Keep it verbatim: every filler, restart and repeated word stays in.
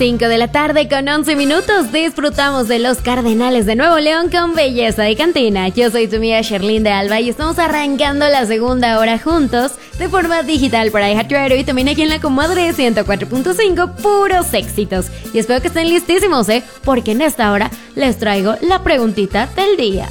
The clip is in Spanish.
cinco de la tarde con once minutos disfrutamos de los Cardenales de Nuevo León con Belleza de Cantina. Yo soy tu amiga Sherlyn de Alba y estamos arrancando la segunda hora juntos de forma digital para iHeartRadio y también aquí en la Comadre ciento cuatro punto cinco, puros éxitos. Y espero que estén listísimos, ¿eh? Porque en esta hora les traigo la preguntita del día.